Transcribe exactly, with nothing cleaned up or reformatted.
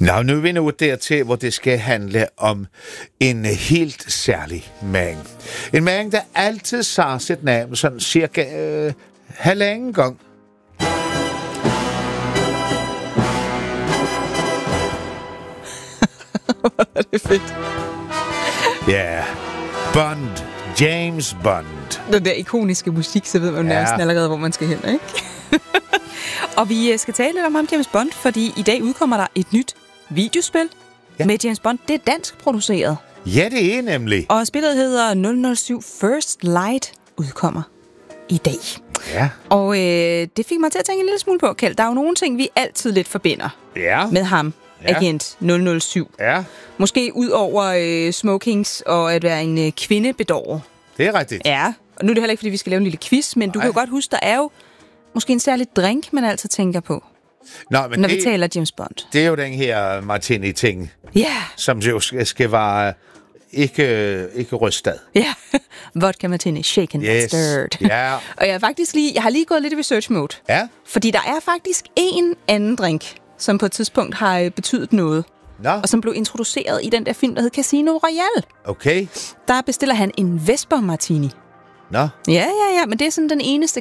Nå, nu er vi nået dertil, hvor det skal handle om en helt særlig mand. En mand, der altid sagde sit navn sådan cirka øh, halvanden gang. Hvor er det fedt. Ja, yeah. Bond. James Bond. Den der ikoniske musik, så ved man ja. nærmest allerede, hvor man skal hen, ikke? Og vi skal tale lidt om ham, James Bond, fordi i dag udkommer der et nyt videospil ja. med James Bond. Det er dansk produceret. Ja, det er nemlig. Og spillet hedder nul nul syv First Light, udkommer i dag. Ja. Og øh, det fik mig til at tænke en lille smule på, Kjeld. Der er jo nogle ting, vi altid lidt forbinder ja. med ham, ja. Agent nul nul syv. Ja. Måske ud over øh, smokings og at være en øh, kvindebedårer. Det er rigtigt. Ja, og nu er det heller ikke, fordi vi skal lave en lille quiz, men Nej. du kan jo godt huske, der er jo måske en særlig drink, man altid tænker på, Nå, men når det, vi taler James Bond. Det er jo den her martini-ting, ja. som jo skal, skal være ikke, ikke rystet. Ja, vodka martini, shaken and yes. stirred. Ja. Og jeg, er faktisk lige, jeg har lige gået lidt i research mode, ja. fordi der er faktisk en anden drink, som på et tidspunkt har betydet noget. Nå. Og som blev introduceret i den der film, der hed Casino Royale. Okay. Der bestiller han en Vesper Martini. Nå. Ja, ja, ja, men det er sådan den eneste